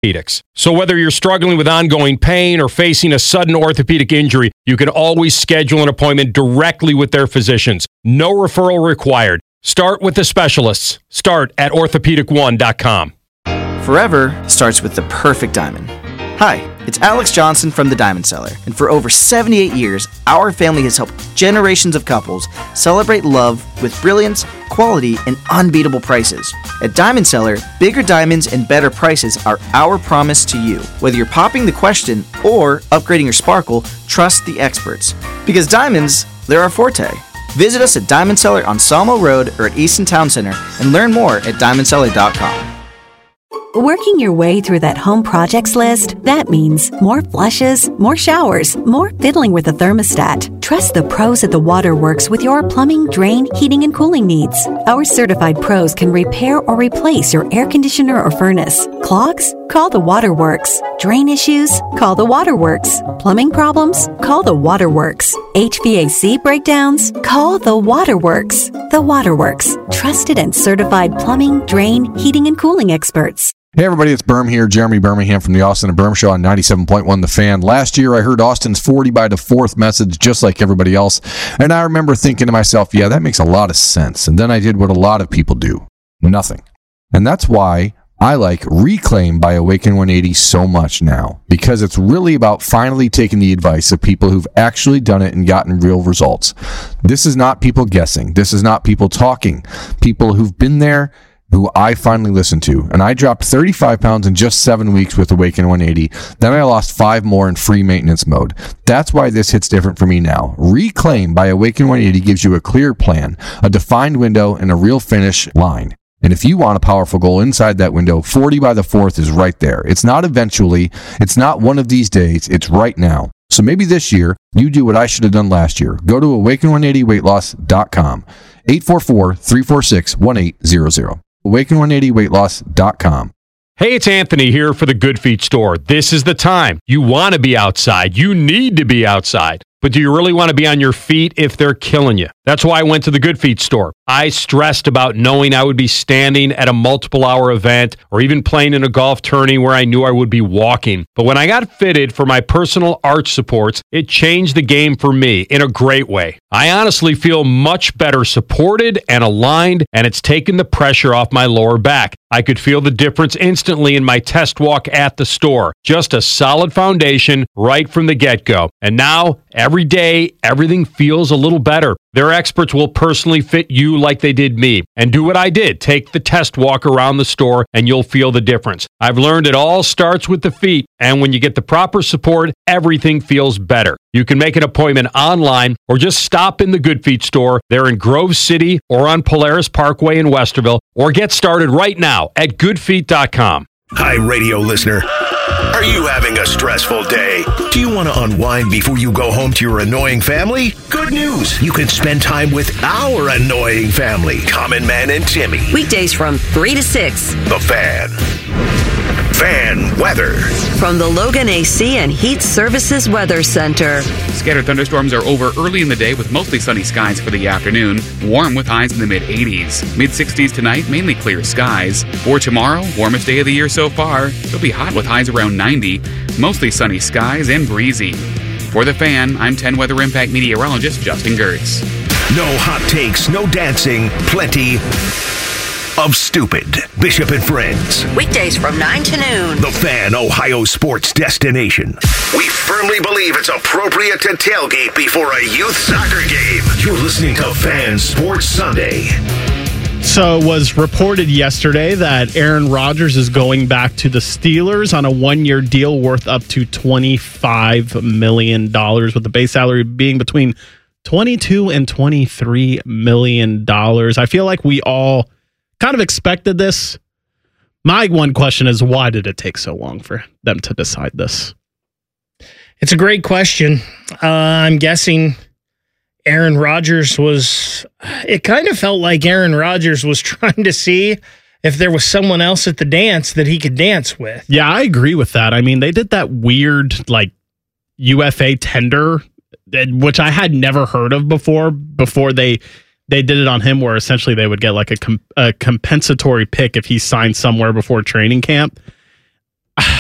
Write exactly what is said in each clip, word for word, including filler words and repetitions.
Orthopedics. So whether you're struggling with ongoing pain or facing a sudden orthopedic injury, you can always schedule an appointment directly with their physicians. No referral required. Start with the specialists. Start at orthopedic one dot com. Forever starts with the perfect diamond. Hi, it's Alex Johnson from The Diamond Seller, and for over seventy-eight years, our family has helped generations of couples celebrate love with brilliance, quality, and unbeatable prices. At Diamond Seller, bigger diamonds and better prices are our promise to you. Whether you're popping the question or upgrading your sparkle, trust the experts. Because diamonds, they're our forte. Visit us at Diamond Seller on Sawmill Road or at Easton Town Center and learn more at diamond seller dot com. Working your way through that home projects list, that means more flushes, more showers, more fiddling with the thermostat. Trust the pros at the Waterworks with your plumbing, drain, heating, and cooling needs. Our certified pros can repair or replace your air conditioner or furnace. Clogs? Call the Waterworks. Drain issues? Call the Waterworks. Plumbing problems? Call the Waterworks. H V A C breakdowns? Call the Waterworks. The Waterworks. Trusted and certified plumbing, drain, heating, and cooling experts. Hey everybody, it's Berm here, Jeremy Birmingham from the Austin and Berm Show on ninety-seven point one The Fan. Last year I heard Austin's forty by the fourth message just like everybody else, and I remember thinking to myself, yeah, that makes a lot of sense. And then I did what a lot of people do, nothing. And that's why I like Reclaim by Awaken one eighty so much now, because it's really about finally taking the advice of people who've actually done it and gotten real results. This is not people guessing. This is not people talking. People who've been there, who I finally listened to. And I dropped thirty-five pounds in just seven weeks with Awaken one eighty. Then I lost five more in free maintenance mode. That's why this hits different for me now. Reclaim by Awaken one eighty gives you a clear plan, a defined window, and a real finish line. And if you want a powerful goal inside that window, forty by the fourth is right there. It's not eventually. It's not one of these days. It's right now. So maybe this year, you do what I should have done last year. Go to awaken one eighty weight loss dot com. eight four four, three four six, one eight zero zero. awaken one eighty weight loss dot com. Hey, it's Anthony here for the Good Feet store. This is the time. You want to be outside. You need to be outside. But do you really want to be on your feet if they're killing you? That's why I went to the Good Feet store. I stressed about knowing I would be standing at a multiple hour event or even playing in a golf tourney where I knew I would be walking. But when I got fitted for my personal arch supports, it changed the game for me in a great way. I honestly feel much better supported and aligned, and it's taken the pressure off my lower back. I could feel the difference instantly in my test walk at the store. Just a solid foundation right from the get-go. And now, every day, everything feels a little better. Their experts will personally fit you like they did me. And do what I did. Take the test walk around the store and you'll feel the difference. I've learned it all starts with the feet. And when you get the proper support, everything feels better. You can make an appointment online or just stop in the Good Feet store. They're in Grove City or on Polaris Parkway in Westerville. Or get started right now at good feet dot com. Hi, radio listener. Are you having a stressful day? Do you want to unwind before you go home to your annoying family? Good news. You can spend time with our annoying family, Common Man and Timmy. Weekdays from three to six. The Fan. Fan weather. From the Logan A C and Heat Services Weather Center. Scattered thunderstorms are over early in the day with mostly sunny skies for the afternoon. Warm with highs in the mid-eighties. mid-sixties tonight, mainly clear skies. For tomorrow, warmest day of the year so far. It'll be hot with highs around ninety. Mostly sunny skies and breezy. For The Fan, I'm ten Weather Impact meteorologist Justin Gertz. No hot takes, no dancing, plenty of stupid. Bishop and Friends. Weekdays from nine to noon. The Fan, Ohio sports destination. We firmly believe it's appropriate to tailgate before a youth soccer game. You're listening to Fan Sports Sunday. So it was reported yesterday that Aaron Rodgers is going back to the Steelers on a one-year deal worth up to twenty-five million dollars, with the base salary being between twenty-two and twenty-three million dollars. I feel like we all kind of expected this. My one question is, why did it take so long for them to decide this? It's a great question. Uh, I'm guessing Aaron Rodgers was, it kind of felt like Aaron Rodgers was trying to see if there was someone else at the dance that he could dance with. Yeah, I agree with that. I mean, they did that weird, like, U F A tender, which I had never heard of before, before they they did it on him, where essentially they would get like a, com- a compensatory pick if he signed somewhere before training camp.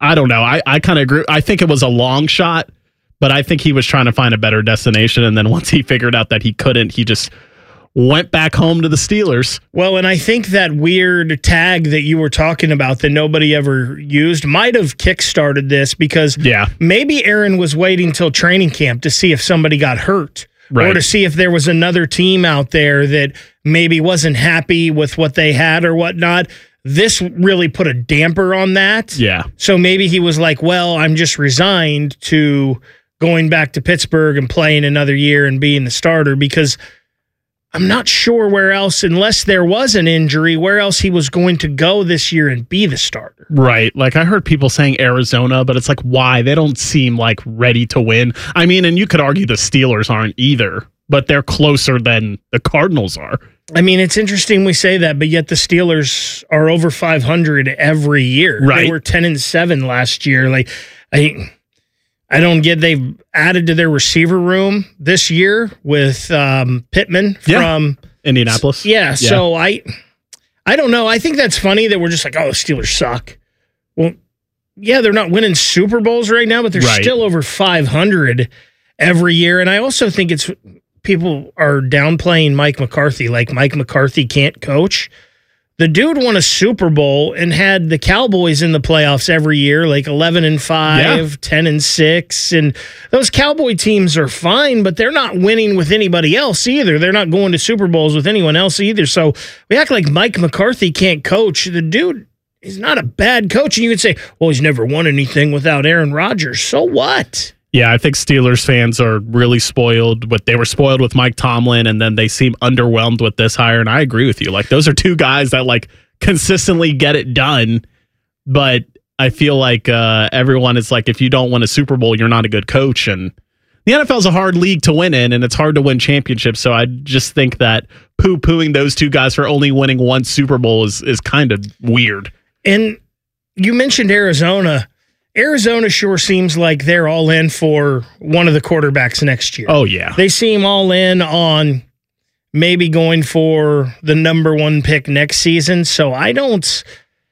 I don't know. I, I kind of agree. I think it was a long shot, but I think he was trying to find a better destination. And then once he figured out that he couldn't, he just went back home to the Steelers. Well, and I think that weird tag that you were talking about that nobody ever used might have kickstarted this because yeah. maybe Aaron was waiting till training camp to see if somebody got hurt right. or to see if there was another team out there that maybe wasn't happy with what they had or whatnot. This really put a damper on that. Yeah. So maybe he was like, well, I'm just resigned to going back to Pittsburgh and playing another year and being the starter because I'm not sure where else, unless there was an injury, where else he was going to go this year and be the starter. Right. Like I heard people saying Arizona, but it's like, why? They don't seem like ready to win. I mean, and you could argue the Steelers aren't either, but they're closer than the Cardinals are. I mean, it's interesting we say that, but yet the Steelers are over five hundred every year. Right. They were ten and seven last year. Like, I I don't get, they've added to their receiver room this year with um, Pittman from yeah. Indianapolis. Yeah, yeah. So I I don't know. I think that's funny that we're just like, oh, the Steelers suck. Well, yeah, they're not winning Super Bowls right now, but they're right. still over five hundred every year. And I also think it's people are downplaying Mike McCarthy, like Mike McCarthy can't coach. The dude won a Super Bowl and had the Cowboys in the playoffs every year, like eleven and five, yeah. ten and six. And those Cowboy teams are fine, but they're not winning with anybody else either. They're not going to Super Bowls with anyone else either. So we act like Mike McCarthy can't coach. The dude is not a bad coach. And you could say, well, he's never won anything without Aaron Rodgers. So what? Yeah, I think Steelers fans are really spoiled with they were spoiled with Mike Tomlin, and then they seem underwhelmed with this hire. And I agree with you. Like those are two guys that like consistently get it done. But I feel like uh, everyone is like, if you don't win a Super Bowl, you're not a good coach. And the N F L is a hard league to win in, and it's hard to win championships. So I just think that poo-pooing those two guys for only winning one Super Bowl is is kind of weird. And you mentioned Arizona. Arizona sure seems like they're all in for one of the quarterbacks next year. Oh, yeah. They seem all in on maybe going for the number one pick next season. So I don't,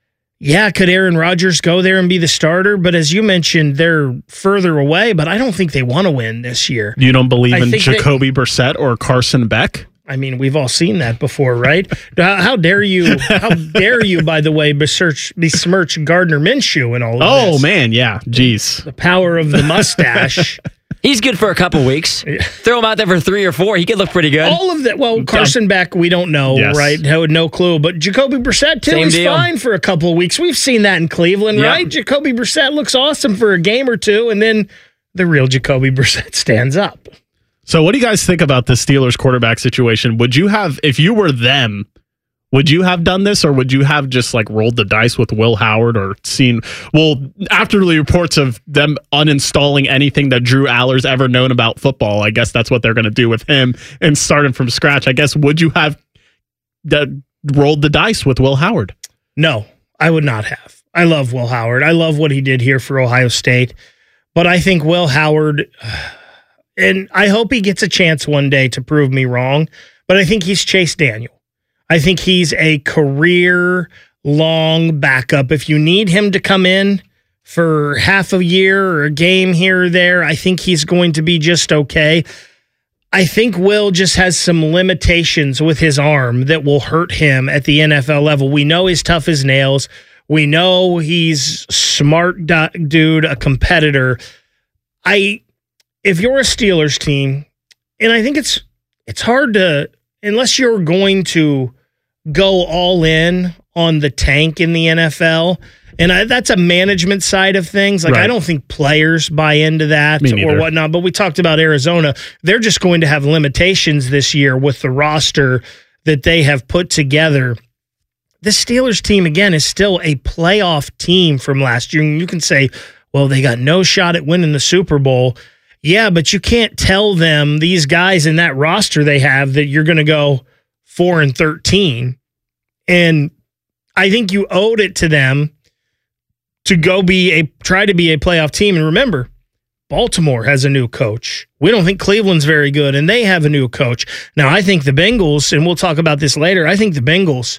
yeah, could Aaron Rodgers go there and be the starter? But as you mentioned, they're further away, but I don't think they want to win this year. You don't believe I in think Jacoby Brissett or Carson Beck? I mean, we've all seen that before, right? how, how dare you, how dare you, by the way, besmirch, besmirch Gardner Minshew and all of oh, this. Oh, man, yeah. Jeez. The power of the mustache. He's good for a couple weeks. Throw him out there for three or four. He could look pretty good. All of that. Well, Carson Beck, we don't know, yes. right? No, no clue. But Jacoby Brissett, too, Same is deal. fine for a couple of weeks. We've seen that in Cleveland, Yep. right? Jacoby Brissett looks awesome for a game or two, and then the real Jacoby Brissett stands up. So what do you guys think about the Steelers quarterback situation? Would you have, if you were them, would you have done this, or would you have just like rolled the dice with Will Howard or seen, well, after the reports of them uninstalling anything that Drew Aller's ever known about football, I guess that's what they're going to do with him and start him from scratch. I guess, would you have the, rolled the dice with Will Howard? No, I would not have. I love Will Howard. I love what he did here for Ohio State. But I think Will Howard, and I hope he gets a chance one day to prove me wrong, but I think he's Chase Daniel. I think he's a career-long backup. If you need him to come in for half a year or a game here or there, I think he's going to be just okay. I think Will just has some limitations with his arm that will hurt him at the N F L level. We know he's tough as nails. We know he's smart dude, a competitor. I, if you're a Steelers team, and I think it's it's hard to, unless you're going to go all in on the tank in the N F L, and I, that's a management side of things. Like, right. I don't think players buy into that or whatnot, but we talked about Arizona. They're just going to have limitations this year with the roster that they have put together. This Steelers team, again, is still a playoff team from last year. And you can say, well, they got no shot at winning the Super Bowl. Yeah, but you can't tell them, these guys in that roster they have, that you're going to go four and thirteen. And I think you owed it to them to go be a, try to be a playoff team. And remember, Baltimore has a new coach. We don't think Cleveland's very good, and they have a new coach. Now, I think the Bengals, and we'll talk about this later, I think the Bengals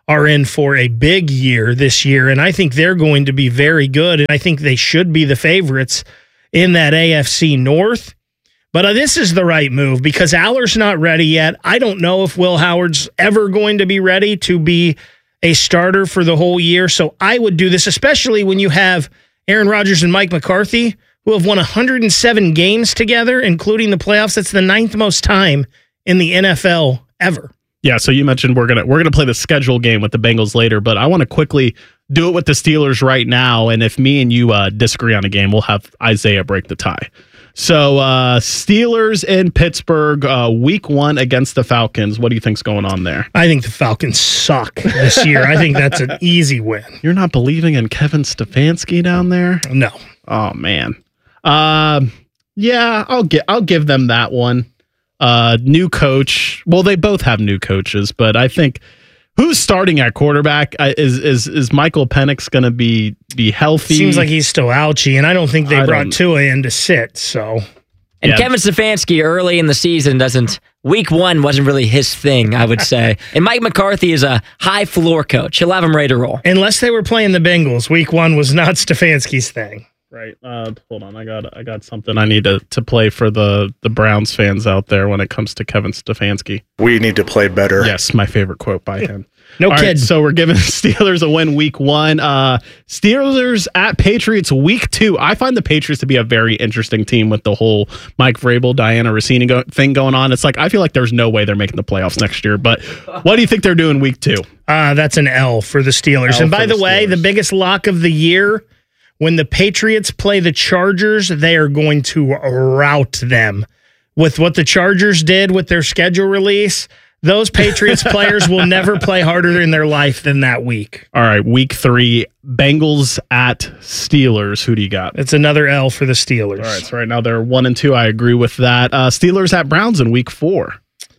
are in for a big year this year, and I think they're going to be very good, and I think they should be the favorites in that A F C North. But uh, this is the right move because Aller's not ready yet. I don't know if Will Howard's ever going to be ready to be a starter for the whole year, so I would do this, especially when you have Aaron Rodgers and Mike McCarthy, who have won one hundred seven games together, including the playoffs. That's the ninth most time in the N F L ever. Yeah, so you mentioned we're gonna we're gonna play the schedule game with the Bengals later, but I want to quickly do it with the Steelers right now. And if me and you uh, disagree on a game, we'll have Isaiah break the tie. So uh, Steelers in Pittsburgh, uh, week one against the Falcons. What do you think's going on there? I think the Falcons suck this year. I think that's an easy win. You're not believing in Kevin Stefanski down there? No. Oh man. Uh, yeah, I'll get I'll give them that one. Uh, new coach. Well, they both have new coaches, but I think who's starting at quarterback uh, is is is Michael Penix going to be be healthy? Seems like he's still ouchy, and I don't think they I brought don't- Tua in to sit. So, And Yeah. Kevin Stefanski early in the season doesn't. Week one wasn't really his thing, I would say. And Mike McCarthy is a high floor coach. He'll have him ready to roll. unless they were playing the Bengals, Week One was not Stefanski's thing. Right. Uh, hold on. I got I got something I need to, to play for the, the Browns fans out there when it comes to Kevin Stefanski. We need to play better. Yes, my favorite quote by him. No All kid. right, so we're giving Steelers a win week one. Uh, Steelers at Patriots week two. I find the Patriots to be a very interesting team with the whole Mike Vrabel, Diana Rossini go- thing going on. It's like I feel like there's no way they're making the playoffs next year. But what do you think they're doing week two? Uh, that's an L for the Steelers. L and by for the, the way, Steelers. the biggest lock of the year, when the Patriots play the Chargers, they are going to rout them. With what the Chargers did with their schedule release, those Patriots players will never play harder in their life than that week. All right, week three, Bengals at Steelers. Who do you got? It's another L for the Steelers. All right, so right now they're one and two. I agree with that. Uh, Steelers at Browns in week four.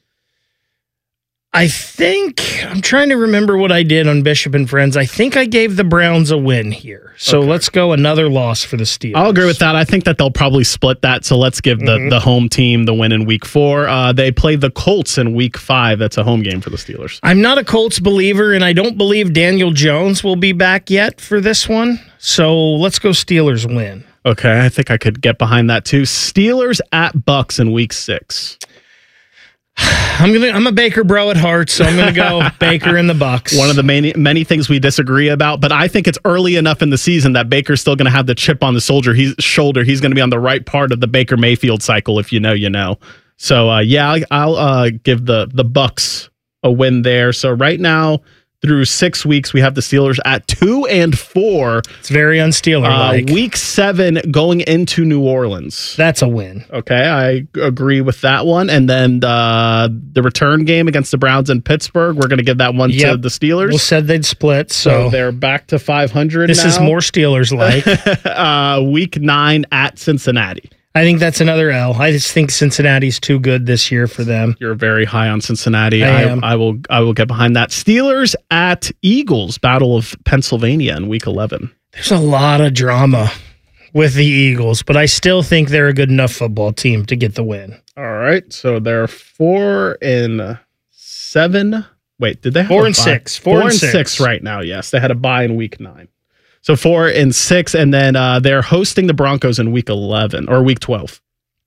I think, I'm trying to remember what I did on Bishop and Friends. I think I gave the Browns a win here. So Okay. let's go another loss for the Steelers. I'll agree with that. I think that they'll probably split that. So let's give the, Mhm. the home team the win in week four. Uh, they play the Colts in week five. That's a home game for the Steelers. I'm not a Colts believer, and I don't believe Daniel Jones will be back yet for this one. So let's go Steelers win. Okay, I think I could get behind that too. Steelers at Bucks in week six. I'm gonna. I'm a Baker bro at heart, so I'm gonna go Baker and the Bucks. One of the many many things we disagree about, but I think it's early enough in the season that Baker's still going to have the chip on the soldier. He's shoulder. He's going to be on the right part of the Baker Mayfield cycle. If you know, you know. So uh, yeah, I- I'll uh, give the the Bucks a win there. So right now, through six weeks, we have the Steelers at two and four. It's very unsteeler like. Uh, week seven going into New Orleans. That's a win. Okay, I agree with that one. And then uh, the return game against the Browns in Pittsburgh, we're going to give that one to Yep. the Steelers. We said they'd split, so so, they're back to five hundred this now. is more Steelers like. uh, week nine at Cincinnati. I think that's another L. I just think Cincinnati's too good this year for them. You're very high on Cincinnati. I I, am. I will I will get behind that. Steelers at Eagles, Battle of Pennsylvania in week eleven. There's a lot of drama with the Eagles, but I still think they're a good enough football team to get the win. All right, so they're four and seven. Wait, did they have Four a and bye? six. Four, Four and and six. six. right now. Yes, they had a bye in week nine. So four and six, and then uh, they're hosting the Broncos in week eleven or week twelve.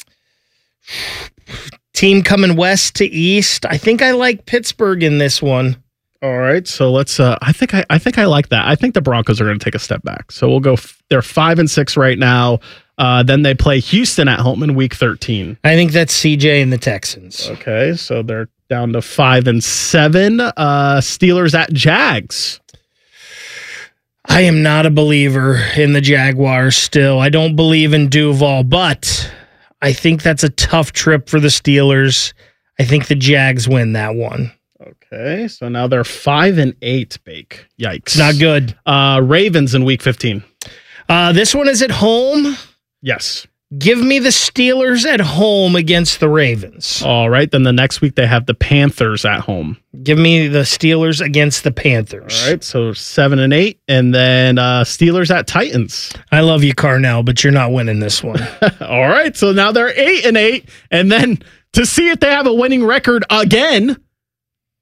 Team coming west to east. I think I like Pittsburgh in this one. All right, so let's. Uh, I think I, I think I like that. I think the Broncos are going to take a step back. So we'll go. F- they're five and six right now. Uh, then they play Houston at home in week thirteen. I think that's C J and the Texans. Okay, so they're down to five and seven. Uh, Steelers at Jags. I am not a believer in the Jaguars still. I don't believe in Duval, but I think that's a tough trip for the Steelers. I think the Jags win that one. Okay, so now they're five and eight. Bake. Yikes. It's not good. Uh, Ravens in week fifteen. Uh, this one is at home. Yes. Give me the Steelers at home against the Ravens. All right. Then the next week they have the Panthers at home. Give me the Steelers against the Panthers. All right. So seven and eight, and then uh, Steelers at Titans. I love you, Carnell, but you're not winning this one. All right. So now they're eight and eight, and then to see if they have a winning record again,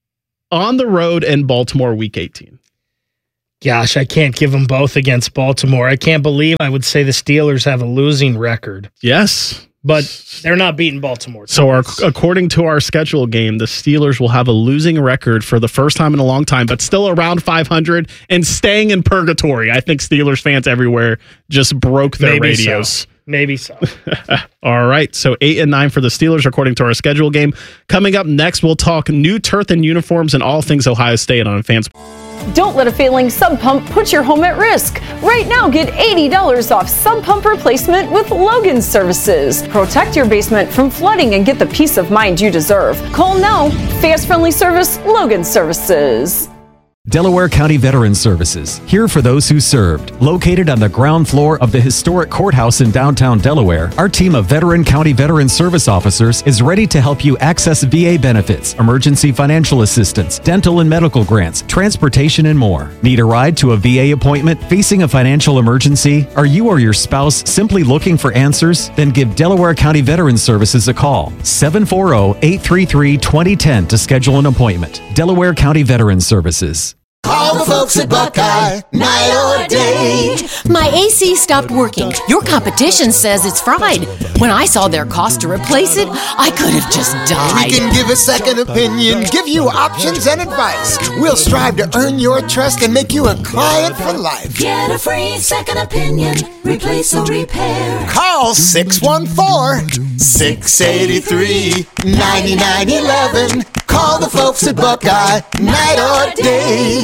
on the road in Baltimore week eighteen. Gosh, I can't give them both against Baltimore. I can't believe I would say the Steelers have a losing record. Yes. But they're not beating Baltimore. So our, according to our schedule game, the Steelers will have a losing record for the first time in a long time, but still around five hundred and staying in purgatory. I think Steelers fans everywhere just broke their Maybe radios. So. Maybe so. All right. So eight and nine for the Steelers, according to our schedule game. Coming up next, we'll talk new turf and uniforms and all things Ohio State on Fans. Don't let a failing sump pump put your home at risk. Right now, get eighty dollars off sump pump replacement with Logan Services. Protect your basement from flooding and get the peace of mind you deserve. Call now. Fast, friendly service, Logan Services. Delaware County Veterans Services, here for those who served. Located on the ground floor of the historic courthouse in downtown Delaware, our team of veteran county veteran service officers is ready to help you access V A benefits, emergency financial assistance, dental and medical grants, transportation, and more. Need a ride to a V A appointment? Facing a financial emergency? Are you or your spouse simply looking for answers? Then give Delaware County Veterans Services a call. seven four zero, eight three three, two zero one zero to schedule an appointment. Delaware County Veterans Services. Call the folks at Buckeye, night or day. My A C stopped working. Your competition says it's fried. When I saw their cost to replace it, I could have just died. We can give a second opinion, give you options and advice. We'll strive to earn your trust and make you a client for life. Get a free second opinion, replace or repair. Call six one four, six eight three, nine nine one one. Call the folks at Buckeye, night or day.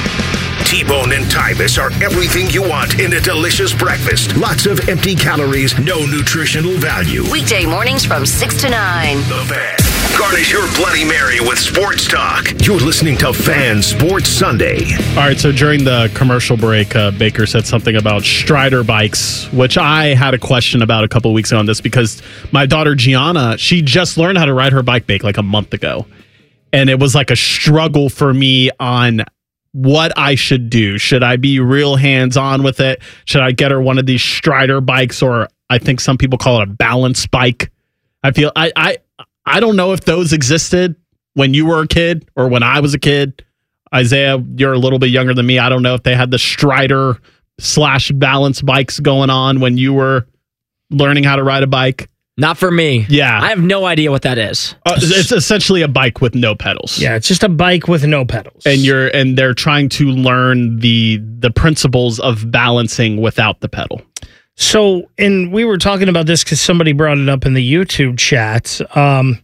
T-Bone and Tybus are everything you want in a delicious breakfast. Lots of empty calories, no nutritional value. Weekday mornings from six to nine. The Fan. Garnish your Bloody Mary with sports talk. You're listening to Fan Sports Sunday. All right, so during the commercial break, uh, Baker said something about Strider bikes, which I had a question about a couple of weeks ago on this because my daughter Gianna, she just learned how to ride her bike bake like a month ago. And it was like a struggle for me on what I should do. Should I be real hands-on with it? Should I get her one of these Strider bikes, or I think some people call it a balance bike? I feel I I I don't know if those existed when you were a kid or when I was a kid. Isaiah, you're a little bit younger than me. I don't know if they had the Strider slash balance bikes going on when you were learning how to ride a bike. Not for me. Yeah. I have no idea what that is. Uh, it's essentially a bike with no pedals. Yeah, it's just a bike with no pedals. And you're and they're trying to learn the the principles of balancing without the pedal. So, and we were talking about this because somebody brought it up in the YouTube chat. Um,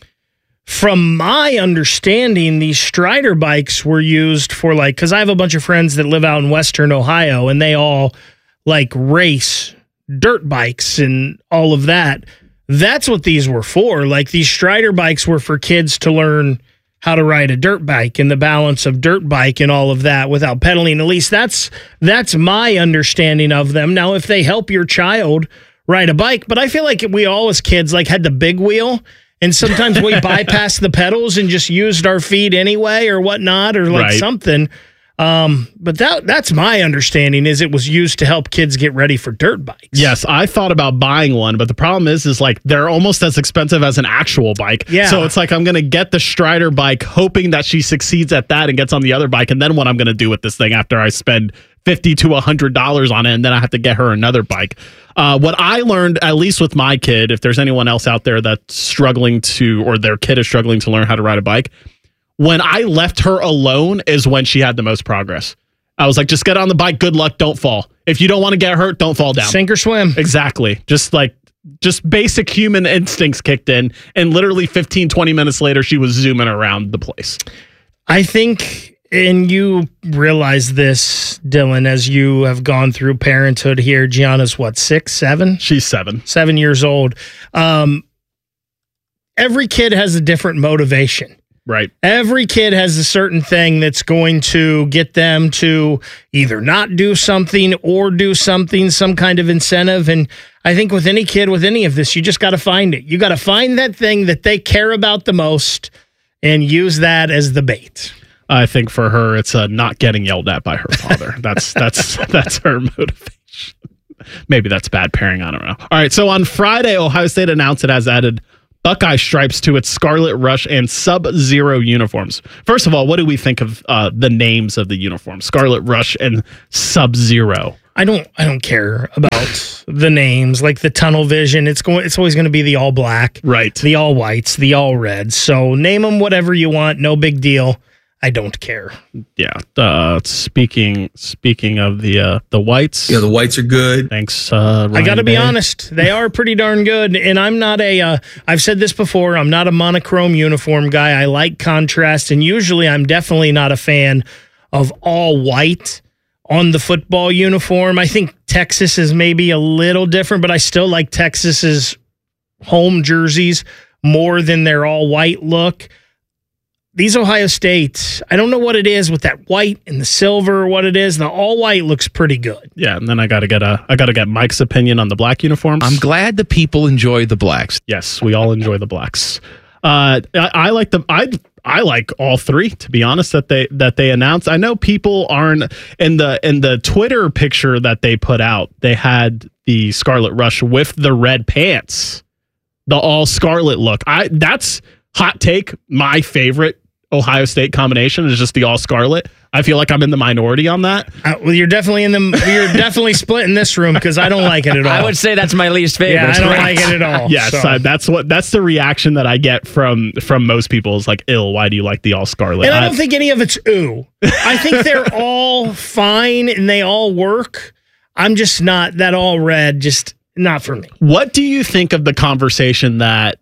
from my understanding, these Strider bikes were used for like, because I have a bunch of friends that live out in Western Ohio, and they all like race dirt bikes and all of that. That's what these were for. Like, these Strider bikes were for kids to learn how to ride a dirt bike and the balance of dirt bike and all of that without pedaling. At least that's that's my understanding of them. Now, if they help your child ride a bike, but I feel like we all as kids like had the big wheel, and sometimes we bypassed the pedals and just used our feet anyway or whatnot, or like right. something. Um, but that that's my understanding, is it was used to help kids get ready for dirt bikes. Yes, I thought about buying one, but the problem is, is like they're almost as expensive as an actual bike. Yeah. So it's like I'm going to get the Strider bike, hoping that she succeeds at that and gets on the other bike, and then what I'm going to do with this thing after I spend fifty to a hundred dollars on it, and then I have to get her another bike. Uh, what I learned, at least with my kid, if there's anyone else out there that's struggling to, or their kid is struggling to learn how to ride a bike, when I left her alone is when she had the most progress. I was like, just get on the bike. Good luck. Don't fall. If you don't want to get hurt, don't fall down. Sink or swim. Exactly. Just like, just basic human instincts kicked in. And literally fifteen, twenty minutes later, she was zooming around the place. I think, and you realize this, Dylan, as you have gone through parenthood here. Gianna's what, six, seven? She's seven. Seven years old. Um, every kid has a different motivation. Right. Every kid has a certain thing that's going to get them to either not do something or do something, some kind of incentive. And I think with any kid, with any of this, you just got to find it. You got to find that thing that they care about the most and use that as the bait. I think for her, it's uh, not getting yelled at by her father. That's that's that's her motivation. Maybe that's bad pairing. I don't know. All right. So on Friday, Ohio State announced it has added Buckeye stripes to its Scarlet Rush and Sub-Zero uniforms. First of all, what do we think of uh, the names of the uniforms? Scarlet Rush and Sub-Zero. I don't I don't care about the names, like the tunnel vision. It's going it's always going to be the all black, right? The all whites, the all reds. So name them whatever you want, no big deal. I don't care. Yeah. Uh, speaking speaking of the uh, the whites. Yeah, the whites are good. Thanks. Uh, I got to be Bay. honest. They are pretty darn good. And I'm not a, uh, I've said this before, I'm not a monochrome uniform guy. I like contrast. And usually I'm definitely not a fan of all white on the football uniform. I think Texas is maybe a little different, but I still like Texas's home jerseys more than their all white look. These Ohio State, I don't know what it is with that white and the silver or what it is. The all white looks pretty good. Yeah, and then I got to get a I got to get Mike's opinion on the black uniforms. I'm glad the people enjoy the blacks. Yes, we all enjoy the blacks. Uh, I, I like the I I like all three, to be honest, that they that they announced. I know people aren't in the in the Twitter picture that they put out. They had the Scarlet Rush with the red pants, the all scarlet look. I that's hot take. My favorite Ohio State combination is just the all scarlet. I feel like I'm in the minority on that. Uh, well, you're definitely in the you're definitely split in this room because I don't like it at all. I would say that's my least favorite. Yeah, I don't like it at all. Yes, so. uh, that's what that's the reaction that I get from from most people is like, "Ill, why do you like the all scarlet?" And I don't I, think any of it's ooh. I think they're all fine and they all work. I'm just not that all red. Just not for me. What do you think of the conversation that?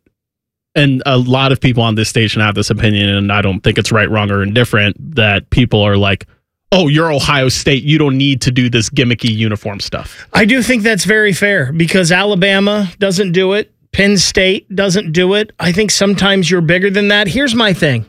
And a lot of people on this station have this opinion, and I don't think it's right, wrong, or indifferent, that people are like, oh, you're Ohio State. You don't need to do this gimmicky uniform stuff. I do think that's very fair because Alabama doesn't do it. Penn State doesn't do it. I think sometimes you're bigger than that. Here's my thing.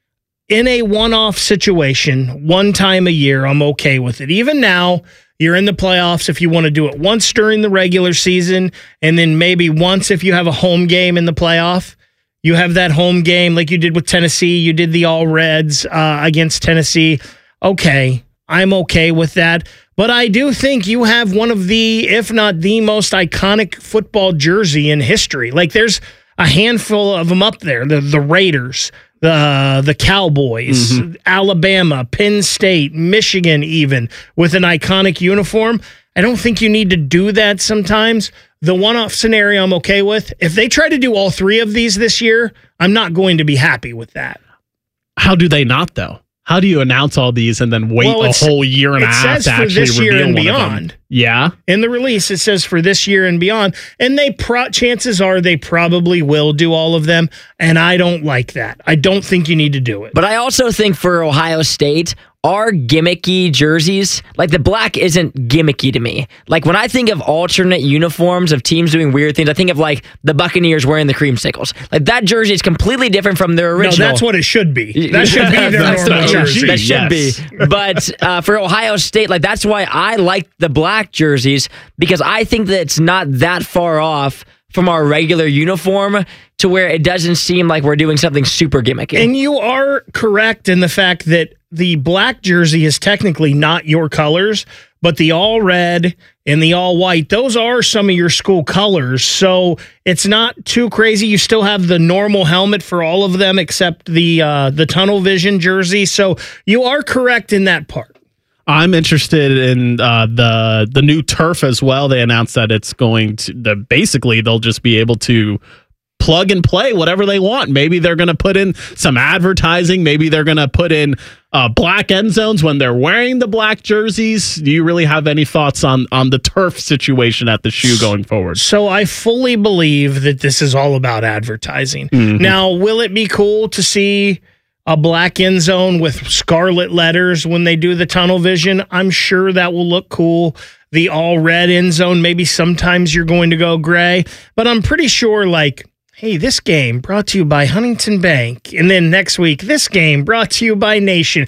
In a one-off situation, one time a year, I'm okay with it. Even now, you're in the playoffs if you want to do it once during the regular season, and then maybe once if you have a home game in the playoff. You have that home game like you did with Tennessee. You did the all reds uh, against Tennessee. Okay, I'm okay with that. But I do think you have one of the, if not the most iconic football jersey in history. Like there's a handful of them up there. The the Raiders, the the Cowboys, mm-hmm. Alabama, Penn State, Michigan even, with an iconic uniform. I don't think you need to do that sometimes. The one-off scenario I'm okay with. If they try to do all three of these this year, I'm not going to be happy with that. How do they not, though? How do you announce all these and then wait well, a whole year and a half to actually this year reveal and one beyond. of them? Yeah. In the release, it says for this year and beyond. And they pro- chances are they probably will do all of them. And I don't like that. I don't think you need to do it. But I also think for Ohio State, our gimmicky jerseys, like the black isn't gimmicky to me. Like when I think of alternate uniforms of teams doing weird things, I think of like the Buccaneers wearing the creamsicles. Like that jersey is completely different from their original. No, that's what it should be. That should be their normal jersey. That should yes. be. But uh, for Ohio State, like that's why I like the black jerseys because I think that it's not that far off from our regular uniform to where it doesn't seem like we're doing something super gimmicky. And you are correct in the fact that the black jersey is technically not your colors, but the all red and the all white, those are some of your school colors. So it's not too crazy. You still have the normal helmet for all of them except the uh, the tunnel vision jersey. So you are correct in that part. I'm interested in uh, the the new turf as well. They announced that it's going to the basically they'll just be able to plug and play whatever they want. Maybe they're going to put in some advertising. Maybe they're going to put in uh, black end zones when they're wearing the black jerseys. Do you really have any thoughts on on the turf situation at the shoe going forward? So I fully believe that this is all about advertising. Mm-hmm. Now, will it be cool to see a black end zone with scarlet letters when they do the tunnel vision? I'm sure that will look cool. The all red end zone, maybe sometimes you're going to go gray, but I'm pretty sure like, hey, this game brought to you by Huntington Bank. And then next week, this game brought to you by Nation.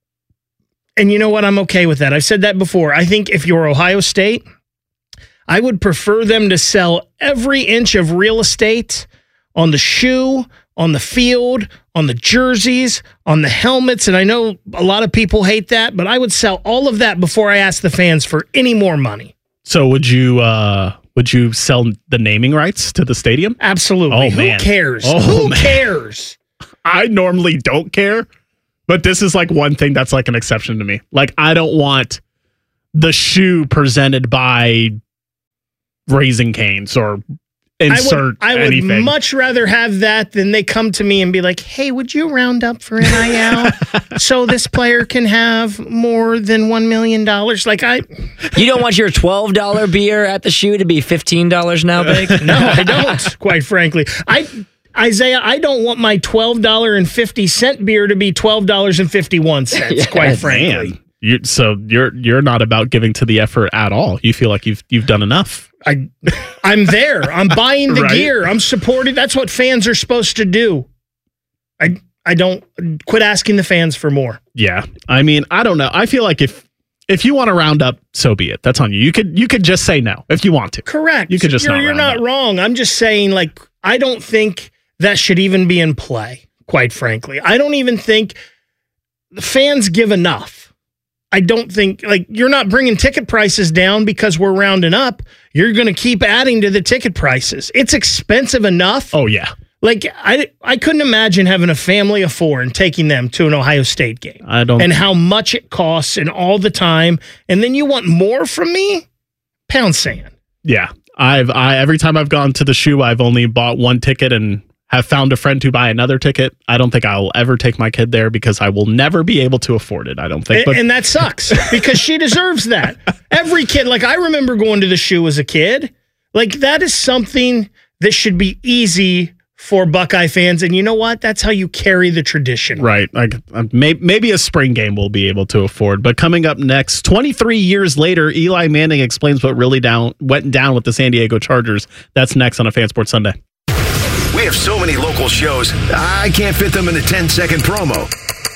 And you know what? I'm okay with that. I've said that before. I think if you're Ohio State, I would prefer them to sell every inch of real estate on the shoe, on the field, on the jerseys, on the helmets. And I know a lot of people hate that, but I would sell all of that before I ask the fans for any more money. So would you... Uh Would you sell the naming rights to the stadium? Absolutely. Oh, Who man. cares? Oh, Who man. cares? I normally don't care, but this is like one thing that's like an exception to me. Like, I don't want the shoe presented by Raising Cane's or insert I would, I anything. would much rather have that than they come to me and be like, hey, would you round up for N I L so this player can have more than one million dollars? Like, I. You don't want your twelve dollars beer at the shoe to be fifteen dollars now, Big? No, I don't, quite frankly. I Isaiah, I don't want my twelve dollars and fifty cents beer to be twelve dollars and fifty-one cents, Yes. quite frankly. Man, you, so you're you're not about giving to the effort at all. You feel like you've you've done enough. I, I'm there. I'm buying the Right. gear. I'm supported. That's what fans are supposed to do. I I don't quit asking the fans for more. Yeah, I mean, I don't know. I feel like if if you want to round up, so be it. That's on you. You could you could just say no if you want to. Correct. You could just You're, not you're round not up. wrong. I'm just saying, like, I don't think that should even be in play, quite frankly. I don't even think the fans give enough. I don't think, like, you're not bringing ticket prices down because we're rounding up. You're going to keep adding to the ticket prices. It's expensive enough. Oh, yeah. Like, I, I couldn't imagine having a family of four and taking them to an Ohio State game. I don't. And how much it costs and all the time. And then you want more from me? Pound sand. Yeah, I've I every time I've gone to the shoe, I've only bought one ticket and have found a friend to buy another ticket. I don't think I'll ever take my kid there because I will never be able to afford it. I don't think. And, But and that sucks because she deserves that. Every kid, like I remember going to the shoe as a kid. Like that is something that should be easy for Buckeye fans. And you know what? That's how you carry the tradition. right, like uh, may, maybe a spring game we'll be able to afford. But coming up next, twenty-three years later, Eli Manning explains what really down went down with the San Diego Chargers. That's next on a Fan Sports Sunday. We have so many local shows, I can't fit them in a ten-second promo.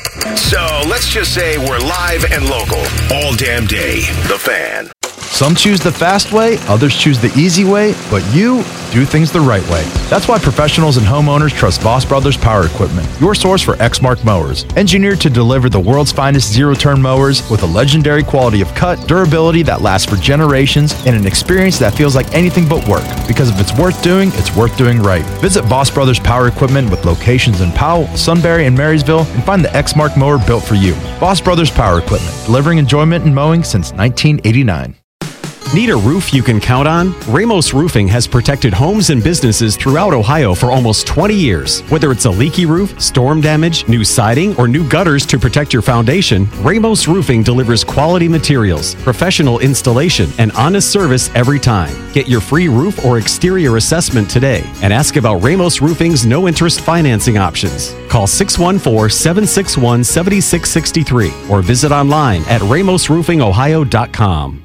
So let's just say we're live and local all damn day. The Fan. Some choose the fast way, others choose the easy way, but you do things the right way. That's why professionals and homeowners trust Voss Brothers Power Equipment, your source for Exmark mowers. Engineered to deliver the world's finest zero-turn mowers with a legendary quality of cut, durability that lasts for generations, and an experience that feels like anything but work. Because if it's worth doing, it's worth doing right. Visit Voss Brothers Power Equipment with locations in Powell, Sunbury, and Marysville, and find the Exmark mower built for you. Voss Brothers Power Equipment, delivering enjoyment in mowing since nineteen eighty-nine. Need a roof you can count on? Ramos Roofing has protected homes and businesses throughout Ohio for almost twenty years. Whether it's a leaky roof, storm damage, new siding, or new gutters to protect your foundation, Ramos Roofing delivers quality materials, professional installation, and honest service every time. Get your free roof or exterior assessment today and ask about Ramos Roofing's no-interest financing options. Call six one four, seven six one, seven six six three or visit online at ramos roofing ohio dot com.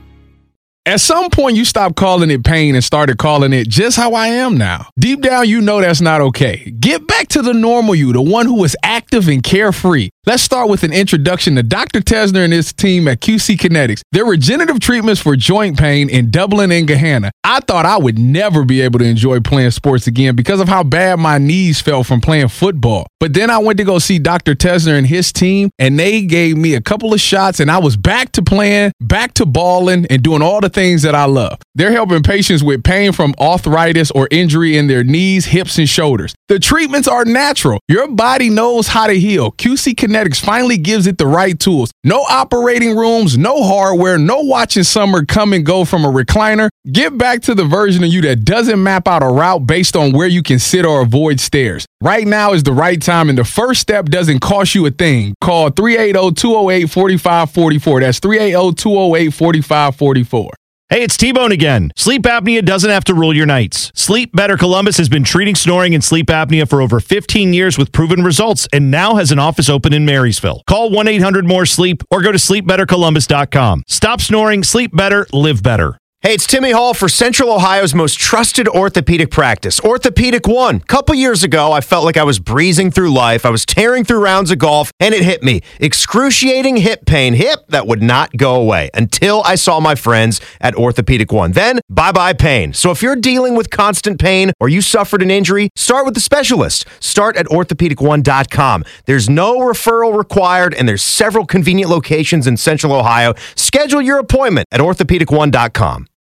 At some point, you stopped calling it pain and started calling it just how I am now. Deep down, you know that's not okay. Get back to the normal you, the one who is active and carefree. Let's start with an introduction to Doctor Tesner and his team at Q C Kinetics. Their regenerative treatments for joint pain in Dublin and Gahanna. I thought I would never be able to enjoy playing sports again because of how bad my knees felt from playing football. But then I went to go see Doctor Tesner and his team, and they gave me a couple of shots, and I was back to playing, back to balling, and doing all the things that I love. They're helping patients with pain from arthritis or injury in their knees, hips, and shoulders. The treatments are natural. Your body knows how to heal. Q C Kinetics finally gives it the right tools. No operating rooms, no hardware, no watching summer come and go from a recliner. Get back to the version of you that doesn't map out a route based on where you can sit or avoid stairs. Right now is the right time, and the first step doesn't cost you a thing. Call three eight zero, two zero eight, four five four four. That's three eight zero, two zero eight, four five four four. Hey, it's T-Bone again. Sleep apnea doesn't have to rule your nights. Sleep Better Columbus has been treating snoring and sleep apnea for over fifteen years with proven results and now has an office open in Marysville. Call one eight hundred more sleep or go to sleep better columbus dot com. Stop snoring, sleep better, live better. Hey, it's Timmy Hall for Central Ohio's most trusted orthopedic practice, Orthopedic One. A couple years ago, I felt like I was breezing through life. I was tearing through rounds of golf, and it hit me. Excruciating hip pain. Hip that would not go away until I saw my friends at Orthopedic One. Then, bye-bye pain. So if you're dealing with constant pain or you suffered an injury, start with the specialist. Start at orthopedic one dot com. There's no referral required, and there's several convenient locations in Central Ohio. Schedule your appointment at orthopedic one dot com.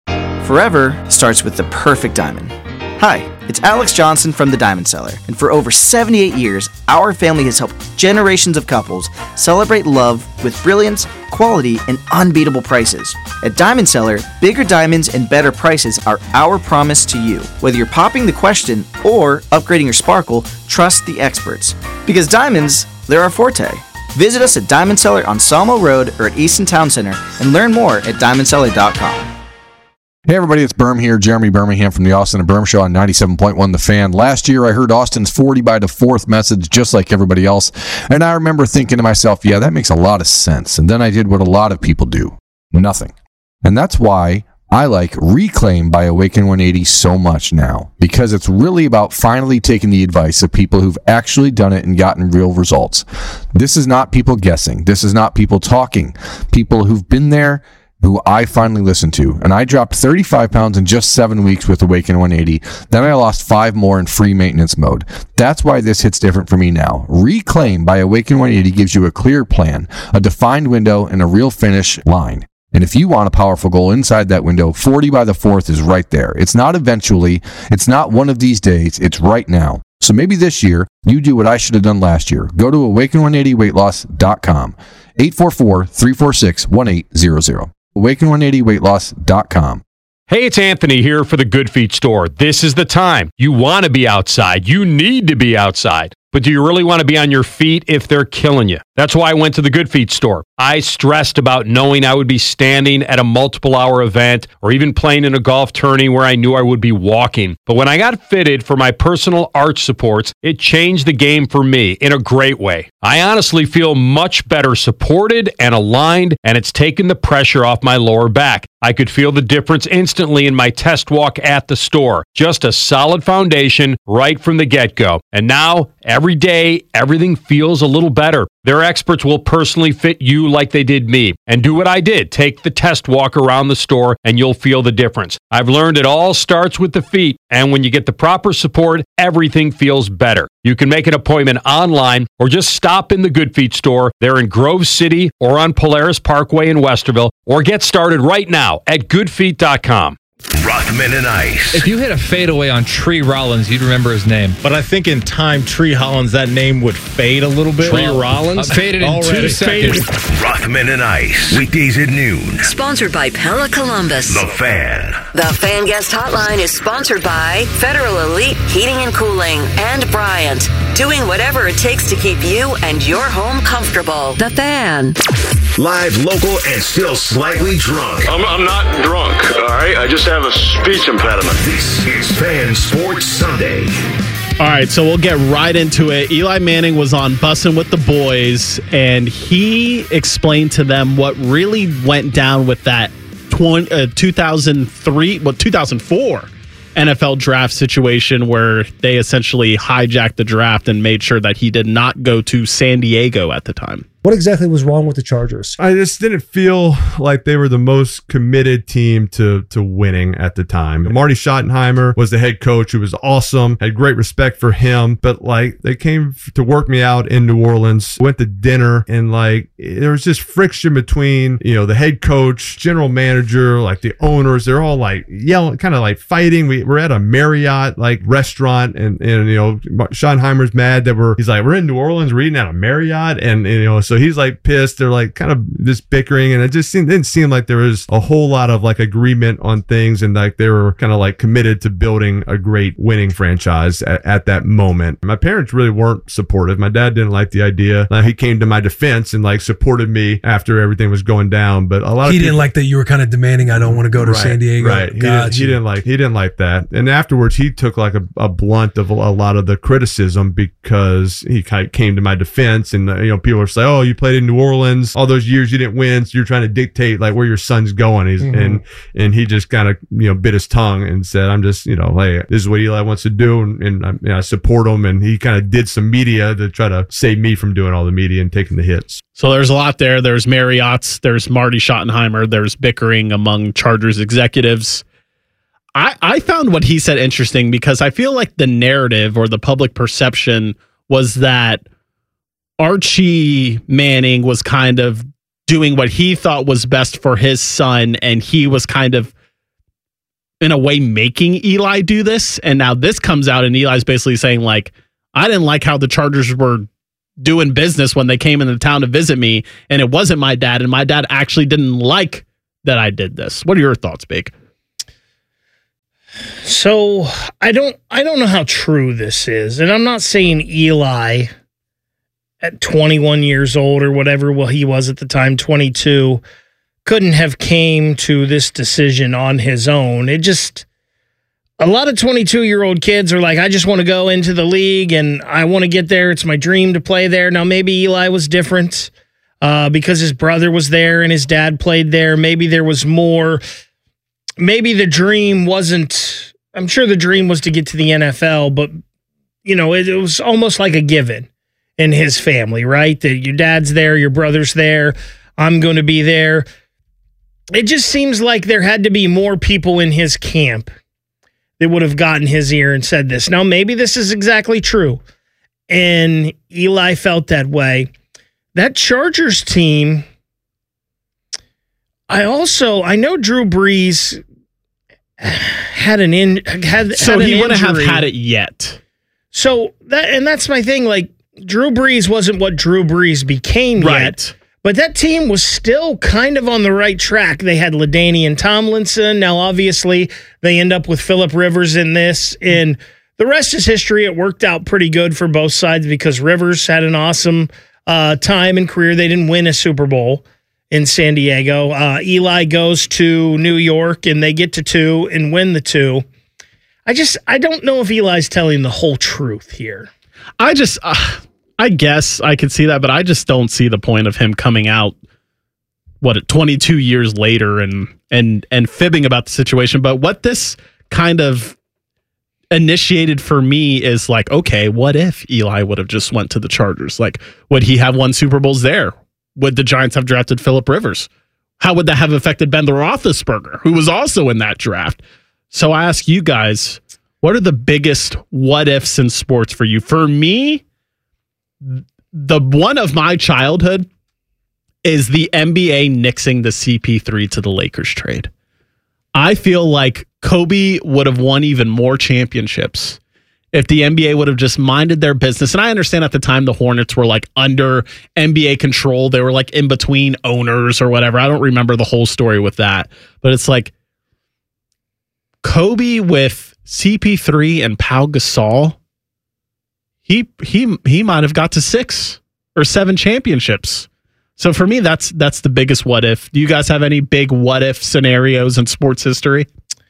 Forever starts with the perfect diamond. Hi, it's Alex Johnson from the Diamond Cellar, and for over seventy-eight years, our family has helped generations of couples celebrate love with brilliance, quality, and unbeatable prices. At Diamond Cellar, bigger diamonds and better prices are our promise to you. Whether you're popping the question or upgrading your sparkle, trust the experts. Because diamonds, they're our forte. Visit us at Diamond Cellar on Sawmill Road or at Easton Town Center and learn more at diamond cellar dot com. Hey everybody, it's Berm here, Jeremy Birmingham from the Austin and Berm Show on ninety-seven point one The Fan. Last year I heard Austin's forty by the fourth message just like everybody else, and I remember thinking to myself, yeah, that makes a lot of sense. And then I did what a lot of people do, nothing. And that's why I like Reclaim by Awaken one eighty so much now, because it's really about finally taking the advice of people who've actually done it and gotten real results. This is not people guessing. This is not people talking. People who've been there, who I finally listened to. And I dropped thirty-five pounds in just seven weeks with Awaken one eighty. Then I lost five more in free maintenance mode. That's why this hits different for me now. Reclaim by Awaken one eighty gives you a clear plan, a defined window, and a real finish line. And if you want a powerful goal inside that window, forty by the fourth is right there. It's not eventually. It's not one of these days. It's right now. So maybe this year, you do what I should have done last year. Go to awaken one eighty weight loss dot com. eight four four, three four six, one eight zero zero. awaken one eighty weight loss dot com. Hey, it's Anthony here for the Good Feet store. This is the time. You want to be outside. You need to be outside. But do you really want to be on your feet if they're killing you? That's why I went to the Good Feet store. I stressed about knowing I would be standing at a multiple hour event or even playing in a golf tourney where I knew I would be walking. But when I got fitted for my personal arch supports, it changed the game for me in a great way. I honestly feel much better supported and aligned, and it's taken the pressure off my lower back. I could feel the difference instantly in my test walk at the store. Just a solid foundation right from the get-go. And now, every day, everything feels a little better. Their experts will personally fit you like they did me. And do what I did. Take the test walk around the store and you'll feel the difference. I've learned it all starts with the feet. And when you get the proper support, everything feels better. You can make an appointment online or just stop in the Good Feet store. They're in Grove City or on Polaris Parkway in Westerville. Or get started right now at good feet dot com. Rothman and Ice. If you hit a fadeaway on Tree Rollins, you'd remember his name. But I think in time, Tree Hollins, that name would fade a little bit. Tree well, Rollins? Uh, faded in Already two seconds. Faded. Rothman and Ice. Weekdays at noon. Sponsored by Pella Columbus. The Fan. The Fan Guest Hotline is sponsored by Federal Elite Heating and Cooling and Bryant. Doing whatever it takes to keep you and your home comfortable. The Fan. Live, local, and still slightly drunk. I'm, I'm not drunk, all right? I just have a speech impediment. This is Fan Sports Sunday. All right, so we'll get right into it. Eli Manning was on Bussin' with the Boys, and he explained to them what really went down with that twenty, uh, two thousand three, well, two thousand four N F L draft situation where they essentially hijacked the draft and made sure that he did not go to San Diego at the time. What exactly was wrong with the Chargers? I just didn't feel like they were the most committed team to to winning at the time. Marty Schottenheimer was the head coach, who was awesome, had great respect for him, but like they came to work me out in New Orleans, went to dinner, and like there was just friction between, you know, the head coach, general manager, like the owners. They're all like yelling, kind of like fighting. We we're at a Marriott like restaurant, and and you know, Schottenheimer's mad that we're he's like we're in New Orleans, we're eating at a Marriott, and, and you know, so he's like pissed. They're like kind of just bickering, and it just seemed, didn't seem like there was a whole lot of like agreement on things, and like they were kind of like committed to building a great winning franchise at, at that moment. My parents really weren't supportive. My dad didn't like the idea. Uh, he came to my defense and like supported me after everything was going down. But a lot of he people, didn't like that you were kind of demanding, I don't want to go to right, San Diego. Right. He didn't, he didn't like he didn't like that. And afterwards, he took like a, a blunt of a, a lot of the criticism because he kind of came to my defense, and uh, you know, people were saying, "Oh, you played in New Orleans all those years, you didn't win, so you're trying to dictate like where your son's going." He's, mm-hmm. and and he just kind of, you know, bit his tongue and said, "I'm just, you know, hey, this is what Eli wants to do, and, and I, you know, I support him." And he kind of did some media to try to save me from doing all the media and taking the hits. So there's a lot there. There's Marriott's, there's Marty Schottenheimer, there's bickering among Chargers executives. I, I found what he said interesting because I feel like the narrative or the public perception was that Archie Manning was kind of doing what he thought was best for his son, and he was kind of in a way making Eli do this. And now this comes out and Eli's basically saying like, I didn't like how the Chargers were doing business when they came into town to visit me. And it wasn't my dad. And my dad actually didn't like that I did this. What are your thoughts, Big? So I don't I don't know how true this is. And I'm not saying Eli at twenty-one years old or whatever, well, he was at the time, twenty-two, couldn't have came to this decision on his own. It just, a lot of twenty-two-year-old kids are like, I just want to go into the league and I want to get there. It's my dream to play there. Now, maybe Eli was different uh, because his brother was there and his dad played there. Maybe there was more. Maybe the dream wasn't, I'm sure the dream was to get to the N F L, but, you know, it, it was almost like a given in his family, right? That your dad's there, your brother's there, I'm going to be there. It just seems like there had to be more people in his camp that would have gotten his ear and said this. Now, maybe this is exactly true, and Eli felt that way. That Chargers team, I also, I know Drew Brees had an in had so had an he wouldn't have injury. had it yet. So that and that's my thing. Like Drew Brees wasn't what Drew Brees became Right. yet, but that team was still kind of on the right track. They had LaDainian Tomlinson. Now, obviously, they end up with Phillip Rivers in this, and the rest is history. It worked out pretty good for both sides because Rivers had an awesome uh, time and career. They didn't win a Super Bowl in San Diego. Uh, Eli goes to New York, and they get to two and win the two. I just, I don't know if Eli's telling the whole truth here. I just, uh, I guess I could see that, but I just don't see the point of him coming out, what, twenty-two years later and and and fibbing about the situation. But what this kind of initiated for me is like, okay, what if Eli would have just went to the Chargers? Like, would he have won Super Bowls there? Would the Giants have drafted Phillip Rivers? How would that have affected Ben Roethlisberger, who was also in that draft? So I ask you guys, what are the biggest what ifs in sports for you? For me, the one of my childhood is the N B A nixing the C P three to the Lakers trade. I feel like Kobe would have won even more championships if the N B A would have just minded their business. And I understand at the time the Hornets were like under N B A control. They were like in between owners or whatever. I don't remember the whole story with that. But it's like Kobe with C P three and Pau Gasol, he he he might have got to six or seven championships. So for me, that's that's the biggest what if. Do you guys have any big what if scenarios in sports history?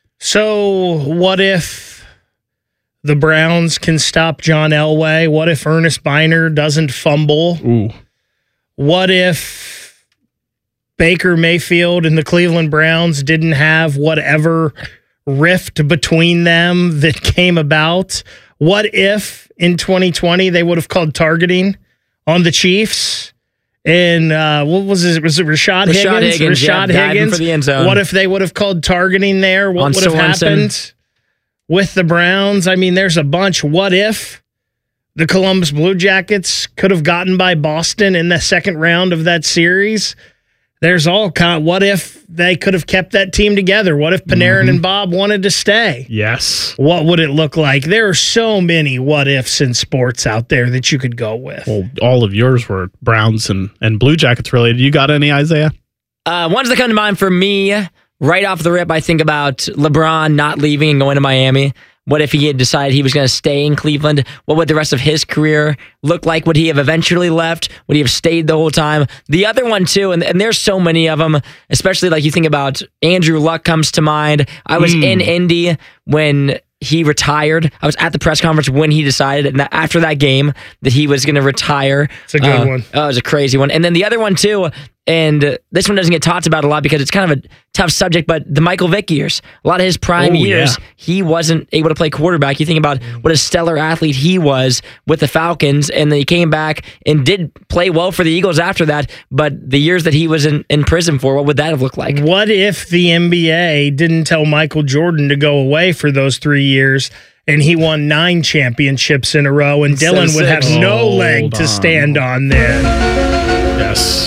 So what if the Browns can stop John Elway? What if Ernest Biner doesn't fumble? Ooh. What if Baker Mayfield and the Cleveland Browns didn't have whatever rift between them that came about? What if in twenty twenty they would have called targeting on the Chiefs? And uh, what was it? Was it Rashad, Rashad Higgins? Higgins, yeah, Rashad diving Higgins. for the end zone. What if they would have called targeting there? What On would have Sorensen. happened with the Browns? I mean, there's a bunch. What if the Columbus Blue Jackets could have gotten by Boston in the second round of that series? There's all kind. What if they could have kept that team together? What if Panarin Mm-hmm. and Bob wanted to stay? Yes. What would it look like? There are so many what ifs in sports out there that you could go with. Well, all of yours were Browns and, and Blue Jackets related. You got any, Isaiah? Uh, ones that come to mind for me, right off the rip, I think about LeBron not leaving and going to Miami. What if he had decided he was going to stay in Cleveland? What would the rest of his career look like? Would he have eventually left? Would he have stayed the whole time? The other one, too, and, and there's so many of them, especially like you think about Andrew Luck comes to mind. I was Mm. in Indy when he retired. I was at the press conference when he decided, and that after that game, that he was going to retire. It's a good Uh, one. Oh, it was a crazy one. And then the other one, too, and uh, this one doesn't get talked about a lot because it's kind of a tough subject, but the Michael Vick years, a lot of his prime Oh, years, yeah. he wasn't able to play quarterback. You think about what a stellar athlete he was with the Falcons, and then he came back and did play well for the Eagles after that, but the years that he was in, in prison for, what would that have looked like? What if the N B A didn't tell Michael Jordan to go away for those three years and he won nine championships in a row and So Dylan would have sick. no Hold leg to on. stand on there? Yes.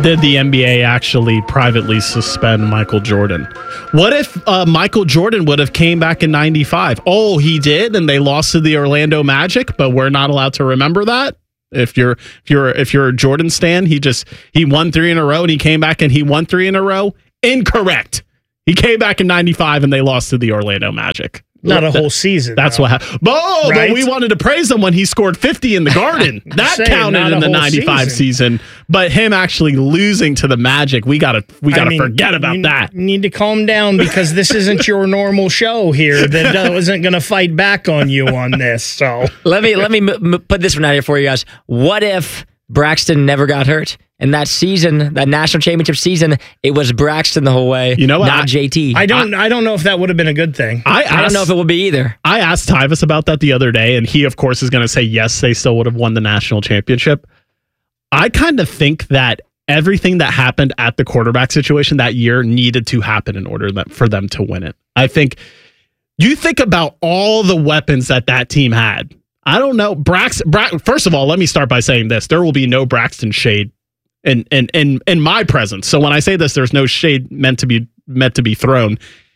did the N B A actually privately suspend Michael Jordan? What if uh, Michael Jordan would have came back in ninety-five? Oh, he did, and they lost to the Orlando Magic, but we're not allowed to remember that? If you're if you're if you're a Jordan stan, he just he won three in a row and he came back and he won three in a row. Incorrect. He came back in ninety-five and they lost to the Orlando Magic. Not a whole season. That's though. what happened. Oh, Right? but we wanted to praise him when he scored fifty in the Garden. That saying, counted not in a the whole ninety-five season. season. But him actually losing to the Magic, we gotta we I gotta mean, forget about you that. need to calm down because this isn't your normal show here that uh, isn't going to fight back on you on this. So Let me let me m- m- put this one out here for you guys. What if Braxton never got hurt? And that season, that national championship season, it was Braxton the whole way. You know what? Not I- J T. I don't I don't know if that would have been a good thing. I, I don't know if it will be either. I asked Tyvus about that the other day, and he, of course, is going to say yes, they still would have won the national championship. I kind of think that everything that happened at the quarterback situation that year needed to happen in order that, for them to win it. I think you think about all the weapons that that team had. I don't know. Brax, Bra- first of all, let me start by saying this. There will be no Braxton shade in, in, in, in my presence. So when I say this, there's no shade meant to be meant to be thrown.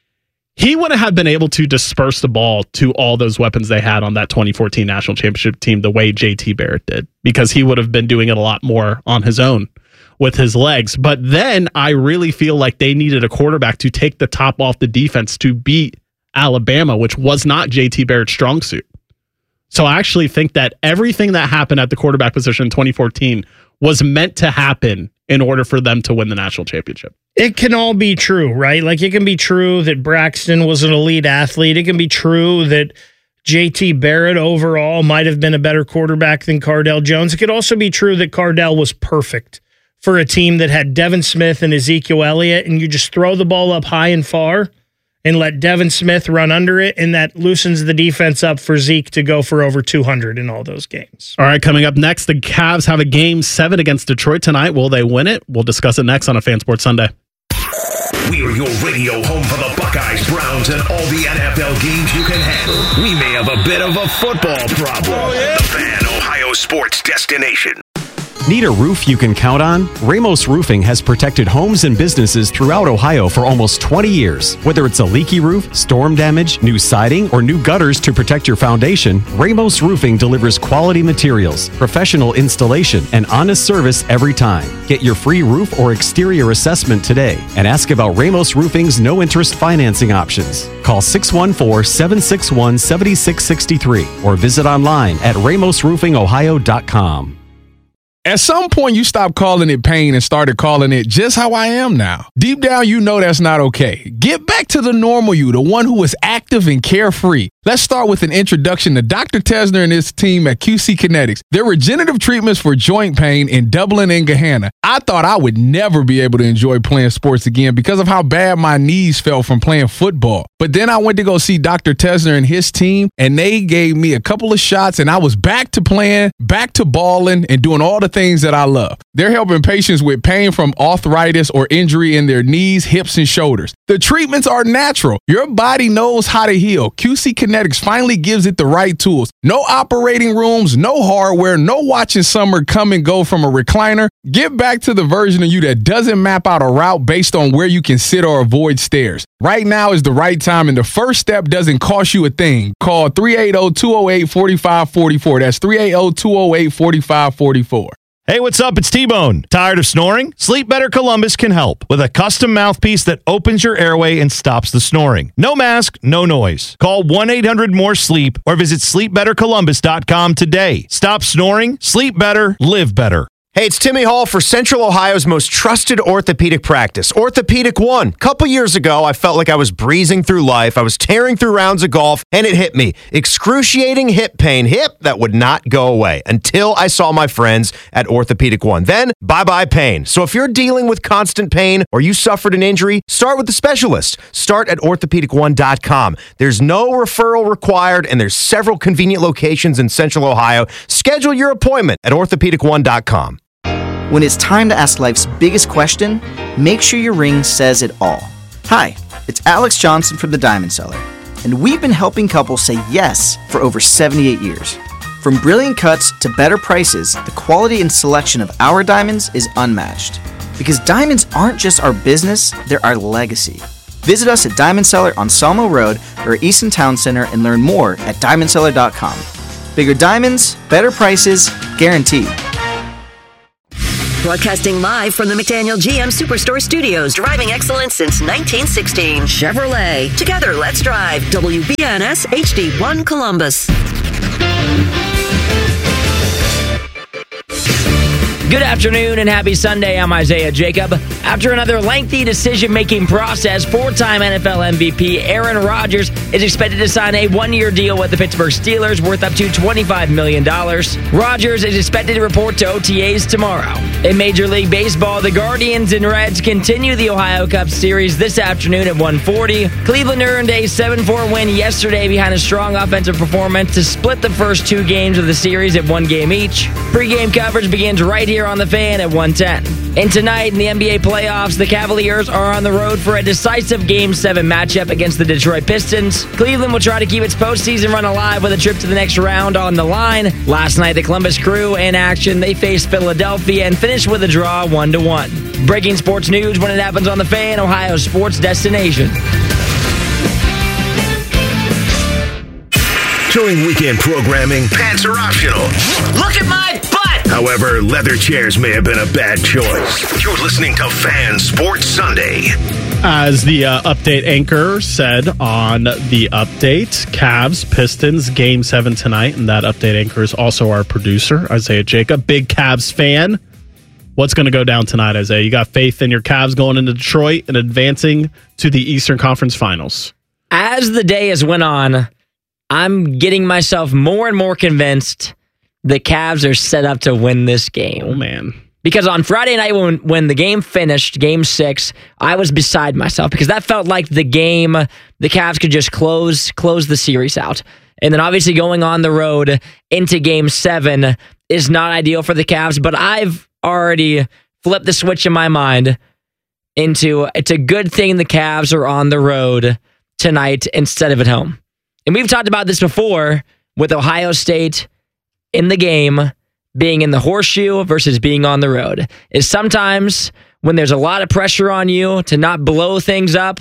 He wouldn't have been able to disperse the ball to all those weapons they had on that twenty fourteen national championship team the way J T Barrett did, because he would have been doing it a lot more on his own with his legs. But then I really feel like they needed a quarterback to take the top off the defense to beat Alabama, which was not J T Barrett's strong suit. So I actually think that everything that happened at the quarterback position in twenty fourteen was meant to happen in order for them to win the national championship. It can all be true, right? Like it can be true that Braxton was an elite athlete. It can be true that J T Barrett overall might have been a better quarterback than Cardell Jones. It could also be true that Cardell was perfect for a team that had Devin Smith and Ezekiel Elliott, and you just throw the ball up high and far and let Devin Smith run under it, and that loosens the defense up for Zeke to go for over two hundred in all those games. All right, coming up next, the Cavs have a game seven against Detroit tonight. Will they win it? We'll discuss it next on a Fan Sports Sunday. We are your radio home for the Buckeyes, Browns, and all the N F L games you can handle. We may have a bit of a football problem. Oh, yeah. The Fan, Ohio sports destination. Need a roof you can count on? Ramos Roofing has protected homes and businesses throughout Ohio for almost twenty years. Whether it's a leaky roof, storm damage, new siding, or new gutters to protect your foundation, Ramos Roofing delivers quality materials, professional installation, and honest service every time. Get your free roof or exterior assessment today and ask about Ramos Roofing's no-interest financing options. Call six one four, seven six one, seven six six three or visit online at ramos roofing ohio dot com. At some point, you stopped calling it pain and started calling it just how I am now. Deep down, you know that's not okay. Get back to the normal you, the one who is active and carefree. Let's start with an introduction to Doctor Tesner and his team at Q C Kinetics. Their regenerative treatments for joint pain in Dublin and Gahanna. I thought I would never be able to enjoy playing sports again because of how bad my knees felt from playing football. But then I went to go see Doctor Tesner and his team, and they gave me a couple of shots, and I was back to playing, back to balling, and doing all the things that I love. They're helping patients with pain from arthritis or injury in their knees, hips, and shoulders. The treatments are natural. Your body knows how to heal. Q C Kinetics finally gives it the right tools. No operating rooms, no hardware, no watching summer come and go from a recliner. Get back to the version of you that doesn't map out a route based on where you can sit or avoid stairs. Right now is the right time, and the first step doesn't cost you a thing. Call three eight zero, two zero eight, four five four four. That's three eight zero, two zero eight, four five four four. Hey, what's up? It's T-Bone. Tired of snoring? Sleep Better Columbus can help with a custom mouthpiece that opens your airway and stops the snoring. No mask, no noise. Call one eight hundred more sleep or visit sleep better columbus dot com today. Stop snoring, sleep better, live better. Hey, it's Timmy Hall for Central Ohio's most trusted orthopedic practice, Orthopedic One. A couple years ago, I felt like I was breezing through life. I was tearing through rounds of golf, and it hit me. Excruciating hip pain. Hip that would not go away until I saw my friends at Orthopedic One. Then, bye-bye pain. So if you're dealing with constant pain or you suffered an injury, start with the specialist. Start at orthopedic one dot com. There's no referral required, and there's several convenient locations in Central Ohio. Schedule your appointment at orthopedic one dot com. When it's time to ask life's biggest question, make sure your ring says it all. Hi, it's Alex Johnson from The Diamond Seller, and we've been helping couples say yes for over seventy-eight years. From brilliant cuts to better prices, the quality and selection of our diamonds is unmatched. Because diamonds aren't just our business, they're our legacy. Visit us at Diamond Seller on Salmo Road or Easton Town Center and learn more at diamond seller dot com. Bigger diamonds, better prices, guaranteed. Broadcasting live from the McDaniel G M Superstore Studios, driving excellence since nineteen sixteen. Chevrolet. Together, let's drive. W B N S H D one Columbus. Good afternoon and happy Sunday. I'm Isaiah Jacob. After another lengthy decision-making process, four-time N F L M V P Aaron Rodgers is expected to sign a one-year deal with the Pittsburgh Steelers worth up to twenty-five million dollars. Rodgers is expected to report to O T As tomorrow. In Major League Baseball, the Guardians and Reds continue the Ohio Cup Series this afternoon at one forty. Cleveland earned a seven four win yesterday behind a strong offensive performance to split the first two games of the series at one game each. Pre-game coverage begins right here on The Fan at one ten. And tonight in the N B A playoffs, the Cavaliers are on the road for a decisive Game seven matchup against the Detroit Pistons. Cleveland will try to keep its postseason run alive with a trip to the next round on the line. Last night, the Columbus Crew in action. They faced Philadelphia and finished with a draw one to one. Breaking sports news when it happens on The Fan, Ohio's sports destination. During weekend programming, pants are optional. Look at my butt! However, leather chairs may have been a bad choice. You're listening to Fan Sports Sunday. As the uh, update anchor said on the update, Cavs, Pistons, Game seven tonight. And that update anchor is also our producer, Isaiah Jacob. Big Cavs fan. What's going to go down tonight, Isaiah? You got faith in your Cavs going into Detroit and advancing to the Eastern Conference Finals? As the day has went on, I'm getting myself more and more convinced the Cavs are set up to win this game. Oh, man. Because on Friday night when, when the game finished, game six, I was beside myself because that felt like the game the Cavs could just close close the series out. And then obviously going on the road into game seven is not ideal for the Cavs, but I've already flipped the switch in my mind into it's a good thing the Cavs are on the road tonight instead of at home. And we've talked about this before with Ohio State in the game being in the horseshoe versus being on the road. Is sometimes when there's a lot of pressure on you to not blow things up,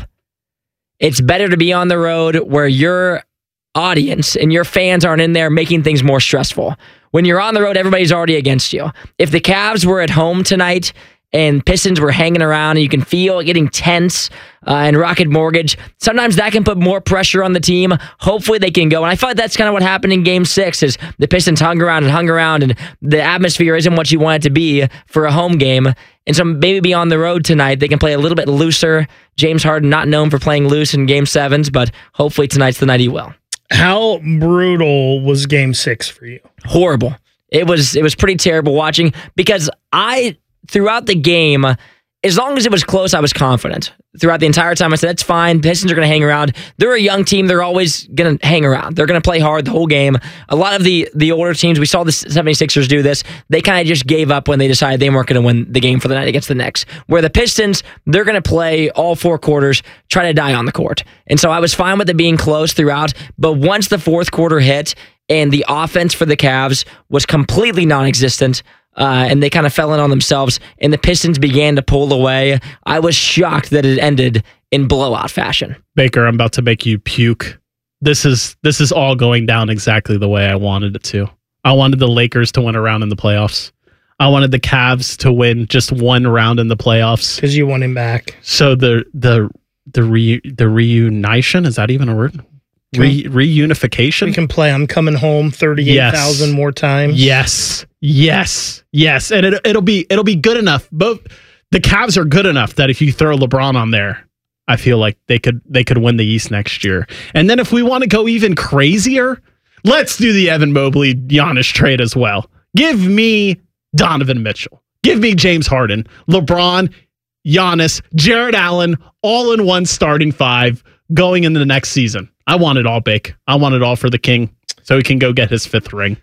it's better to be on the road where your audience and your fans aren't in there making things more stressful. When you're on the road, everybody's already against you. If the Cavs were at home tonight and Pistons were hanging around and you can feel it getting tense uh, and Rocket Mortgage, sometimes that can put more pressure on the team. Hopefully they can go. And I feel like that's kind of what happened in game six is the Pistons hung around and hung around and the atmosphere isn't what you want it to be for a home game. And so maybe be on the road tonight. They can play a little bit looser. James Harden not known for playing loose in game sevens, but hopefully tonight's the night he will. How brutal was game six for you? Horrible. It was, it was pretty terrible watching because I... Throughout the game, as long as it was close, I was confident. Throughout the entire time, I said, that's fine. Pistons are going to hang around. They're a young team. They're always going to hang around. They're going to play hard the whole game. A lot of the, the older teams, we saw the seventy-sixers do this. They kind of just gave up when they decided they weren't going to win the game for the night against the Knicks. Where the Pistons, they're going to play all four quarters, try to die on the court. And so I was fine with it being close throughout. But once the fourth quarter hit and the offense for the Cavs was completely non-existent, Uh, and they kind of fell in on themselves, and the Pistons began to pull away. I was shocked that it ended in blowout fashion. Baker, I'm about to make you puke. This is this is all going down exactly the way I wanted it to. I wanted the Lakers to win a round in the playoffs. I wanted the Cavs to win just one round in the playoffs. Because you want him back. So the the the re, the reunition, is that even a word? Re, reunification? We can play I'm coming home thirty-eight thousand yes. more times. Yes. Yes. Yes. And it, it'll be it'll be good enough. Both the Cavs are good enough that if you throw LeBron on there, I feel like they could they could win the East next year. And then if we want to go even crazier, let's do the Evan Mobley Giannis trade as well. Give me Donovan Mitchell. Give me James Harden, LeBron, Giannis, Jared Allen, all in one starting five going into the next season. I want it all, Bake. I want it all for the King so he can go get his fifth ring.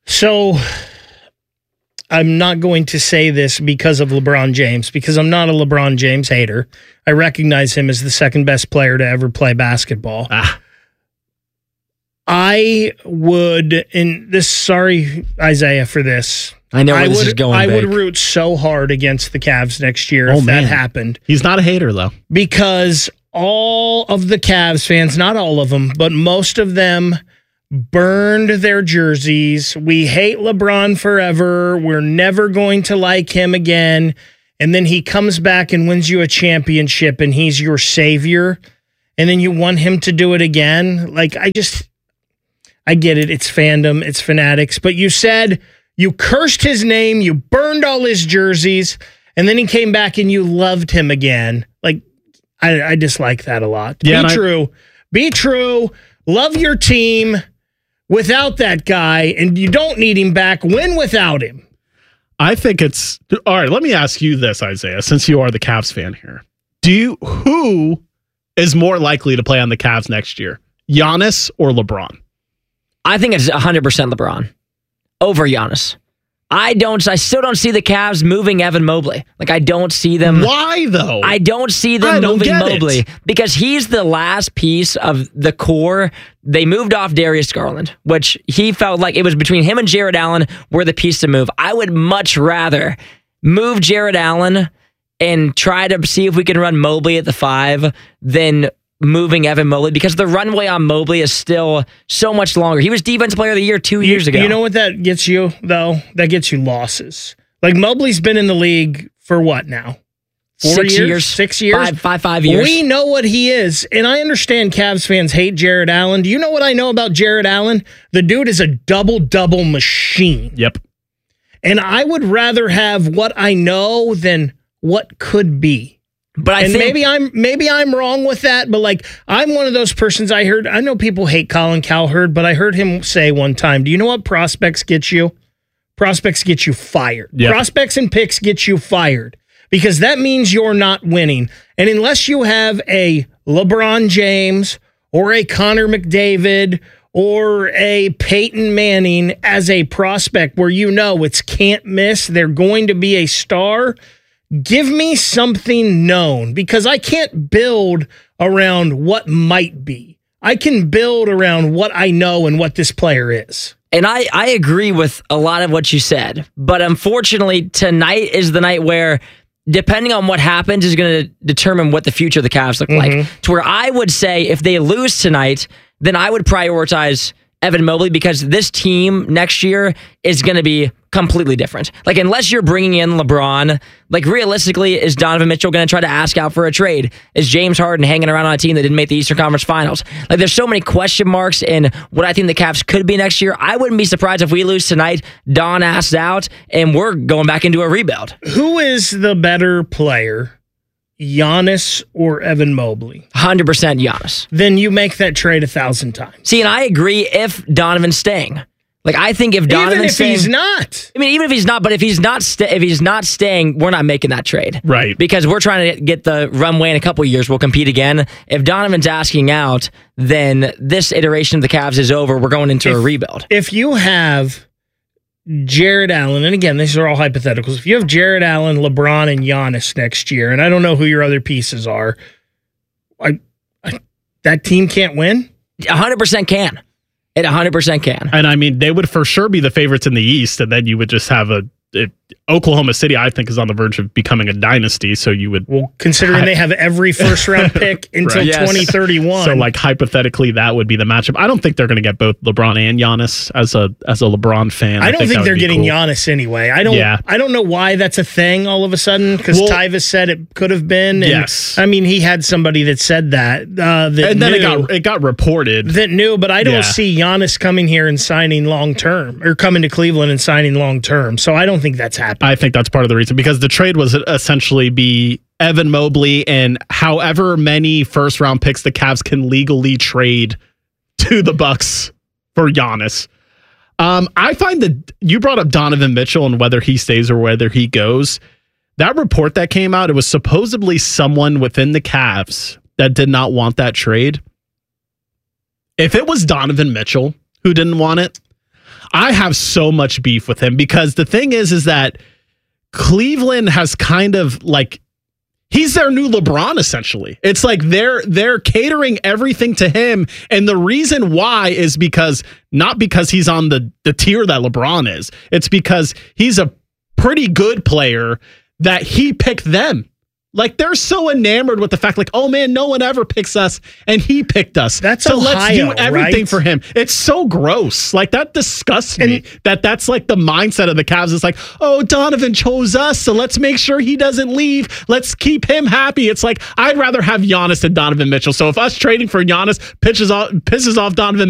So I'm not going to say this because of LeBron James, because I'm not a LeBron James hater. I recognize him as the second best player to ever play basketball. Ah. I would, and this, sorry, Isaiah, for this. I know where I this would, is going. I Vic. would root so hard against the Cavs next year Oh, if man. that happened. He's not a hater, though. Because all of the Cavs fans, not all of them, but most of them burned their jerseys. We hate LeBron forever. We're never going to like him again. And then he comes back and wins you a championship and he's your savior. And then you want him to do it again. Like, I just, I get it. It's fandom. It's fanatics. But you said you cursed his name. You burned all his jerseys. And then he came back and you loved him again. Like, I, I dislike that a lot. Yeah, Be I- true. Be true. Love your team without that guy. And you don't need him back. Win without him. I think it's all right. Let me ask you this, Isaiah, since you are the Cavs fan here. Do you who is more likely to play on the Cavs next year, Giannis or LeBron? I think it's one hundred percent LeBron over Giannis. I don't. I still don't see the Cavs moving Evan Mobley. Like, I don't see them. Why though? I don't see them I don't moving get Mobley it. because he's the last piece of the core. They moved off Darius Garland, which he felt like it was between him and Jared Allen were the piece to move. I would much rather move Jared Allen and try to see if we can run Mobley at the five than moving Evan Mobley, because the runway on Mobley is still so much longer. He was Defensive Player of the Year two You- years ago. You know what that gets you, though? That gets you losses. Like, Mobley's been in the league for what now? Four Six years? years. Six years? Five, five, five years. We know what he is. And I understand Cavs fans hate Jared Allen. Do you know what I know about Jared Allen? The dude is a double-double machine. Yep. And I would rather have what I know than what could be. But I and think maybe I'm maybe I'm wrong with that, but like, I'm one of those persons. I heard, I know people hate Colin Cowherd, but I heard him say one time, do you know what prospects get you? Prospects get you fired. Yep. Prospects and picks get you fired, because that means you're not winning. And unless you have a LeBron James or a Connor McDavid or a Peyton Manning as a prospect where you know it's can't miss, they're going to be a star, give me something known, because I can't build around what might be. I can build around what I know and what this player is. And I, I agree with a lot of what you said. But unfortunately, tonight is the night where, depending on what happens, is going to determine what the future of the Cavs look Mhm. like. To where I would say if they lose tonight, then I would prioritize Evan Mobley, because this team next year is going to be completely different. Like, unless you're bringing in LeBron, like, realistically, is Donovan Mitchell going to try to ask out for a trade? Is James Harden hanging around on a team that didn't make the Eastern Conference Finals? Like, there's so many question marks in what I think the Cavs could be next year. I wouldn't be surprised if we lose tonight, Don asks out, and we're going back into a rebuild. Who is the better player, Giannis or Evan Mobley? one hundred percent Giannis. Then you make that trade a thousand times. See, and I agree if Donovan's staying. Like, I think if Donovan's Even if staying, he's not. I mean, even if he's not, but if he's not, sta if he's not staying, we're not making that trade, Right. Because we're trying to get the runway in a couple of years. We'll compete again. If Donovan's asking out, then this iteration of the Cavs is over. We're going into a rebuild. If you have Jared Allen, and again, these are all hypotheticals. If you have Jared Allen, LeBron, and Giannis next year, and I don't know who your other pieces are, I, I, that team can't win? one hundred percent can. It one hundred percent can. And I mean, they would for sure be the favorites in the East, and then you would just have a. It, Oklahoma City, I think, is on the verge of becoming a dynasty. So you would, well, considering they have every first round pick until Right. Yes. twenty thirty-one. So, like, hypothetically, that would be the matchup. I don't think they're going to get both LeBron and Giannis. As a as a LeBron fan, I don't think, that would they're be getting cool. Giannis anyway. I don't. Yeah. I don't know why that's a thing all of a sudden, because Well- Tyvus said it could have been. And, Yes. I mean, he had somebody that said that. Uh, that And then knew, it got it got reported. that knew, but I don't Yeah. see Giannis coming here and signing long term, or coming to Cleveland and signing long term. So I don't think that's happening. I think that's part of the reason, because the trade was essentially be Evan Mobley and however many first round picks the Cavs can legally trade to the Bucks for Giannis. Um, I find that you brought up Donovan Mitchell and whether he stays or whether he goes. That report that came out, it was supposedly someone within the Cavs that did not want that trade. If it was Donovan Mitchell who didn't want it, I have so much beef with him, because the thing is, is that Cleveland has kind of like, he's their new LeBron, essentially. It's like they're they're catering everything to him. And the reason why is because not because he's on the, the tier that LeBron is. It's because he's a pretty good player that he picked them. Like, they're so enamored with the fact, like, oh, man, no one ever picks us, and he picked us. That's so Ohio, let's do everything right? for him. It's so gross. Like, that disgusts me. And- that that's, like, the mindset of the Cavs. It's like, oh, Donovan chose us, so let's make sure he doesn't leave. Let's keep him happy. It's like, I'd rather have Giannis than Donovan Mitchell. So if us trading for Giannis pisses off, pisses off Donovan